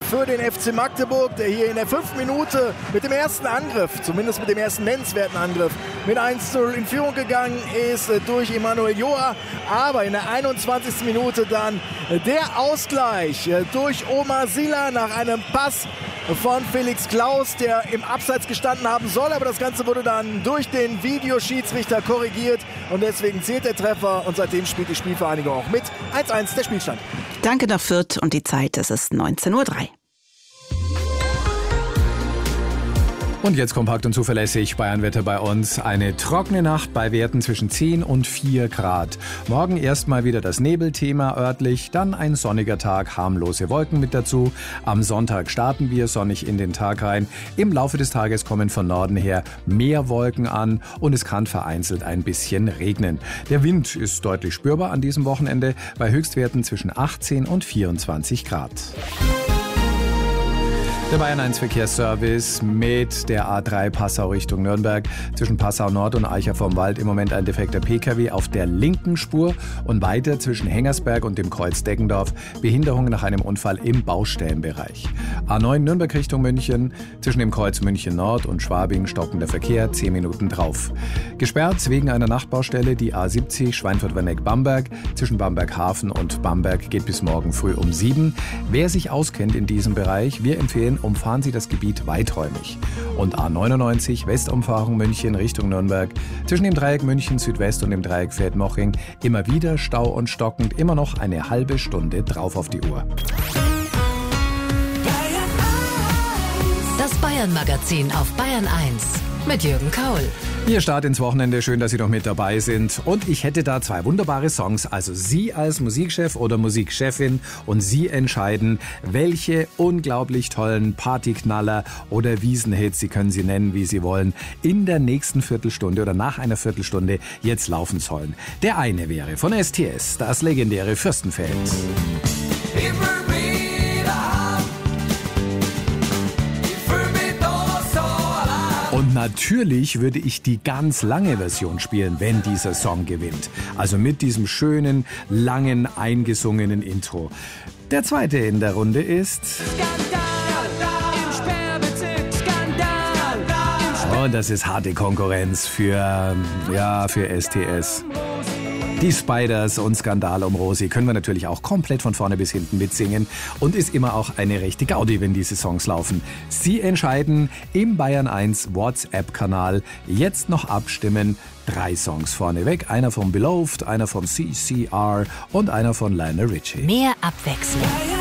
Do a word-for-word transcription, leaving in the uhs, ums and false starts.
für den F C Magdeburg, der hier in der fünften Minute mit dem ersten Angriff, zumindest mit dem ersten nennenswerten Angriff, mit eins zu null in Führung gegangen ist durch Emanuel Joa. Aber in der einundzwanzigsten Minute dann der Ausgleich durch Omar Sila nach einem Pass von Felix Klaus, der im Abseits gestanden haben soll. Aber das Ganze wurde dann durch den Videoschiedsrichter korrigiert und deswegen zählt der Treffer und seitdem spielt die Spielvereinigung auch mit. eins eins der Spielstand. Danke nach Fürth und die Zeit, es ist neunzehn Uhr drei. Und jetzt kompakt und zuverlässig Bayernwetter bei uns. Eine trockene Nacht bei Werten zwischen zehn und vier Grad. Morgen erstmal wieder das Nebelthema örtlich, dann ein sonniger Tag, harmlose Wolken mit dazu. Am Sonntag starten wir sonnig in den Tag rein. Im Laufe des Tages kommen von Norden her mehr Wolken an und es kann vereinzelt ein bisschen regnen. Der Wind ist deutlich spürbar an diesem Wochenende bei Höchstwerten zwischen achtzehn und vierundzwanzig Grad. Der Bayern eins Verkehrsservice mit der A drei Passau Richtung Nürnberg. Zwischen Passau Nord und Eicher vom Wald im Moment ein defekter P K W auf der linken Spur und weiter zwischen Hengersberg und dem Kreuz Deggendorf Behinderung nach einem Unfall im Baustellenbereich. A neun Nürnberg Richtung München, zwischen dem Kreuz München Nord und Schwabing stockender Verkehr, zehn Minuten drauf. Gesperrt wegen einer Nachtbaustelle die A siebzig Schweinfurt-Werneck-Bamberg. Zwischen Bamberg Hafen und Bamberg geht bis morgen früh um sieben. Wer sich auskennt in diesem Bereich, wir empfehlen, umfahren Sie das Gebiet weiträumig. Und A neunundneunzig Westumfahrung München Richtung Nürnberg. Zwischen dem Dreieck München Südwest und dem Dreieck Feldmoching immer wieder Stau und stockend, immer noch eine halbe Stunde drauf auf die Uhr. Das Bayern-Magazin auf Bayern eins mit Jürgen Kaul. Ihr Start ins Wochenende, schön, dass Sie noch mit dabei sind. Und ich hätte da zwei wunderbare Songs. Also Sie als Musikchef oder Musikchefin und Sie entscheiden, welche unglaublich tollen Partyknaller oder Wiesenhits, Sie können sie nennen, wie Sie wollen, in der nächsten Viertelstunde oder nach einer Viertelstunde jetzt laufen sollen. Der eine wäre von S T S, das legendäre Fürstenfeld. Und natürlich würde ich die ganz lange Version spielen, wenn dieser Song gewinnt. Also mit diesem schönen, langen, eingesungenen Intro. Der zweite in der Runde ist... Skandal im Sperrbezirk, Skandal. Und das ist harte Konkurrenz für, ja, für S T S. Die Spiders und Skandal um Rosi können wir natürlich auch komplett von vorne bis hinten mitsingen und ist immer auch eine rechte Gaudi, wenn diese Songs laufen. Sie entscheiden im Bayern eins WhatsApp-Kanal jetzt noch abstimmen. Drei Songs vorneweg, einer von Beloved, einer von C C R und einer von Lionel Richie. Mehr Abwechslung.